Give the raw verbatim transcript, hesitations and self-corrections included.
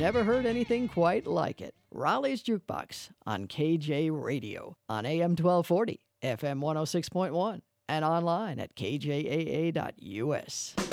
never heard anything quite like it. Raleigh's Jukebox on K J Radio on A M twelve forty, F M one oh six point one, and online at K J A A dot U S.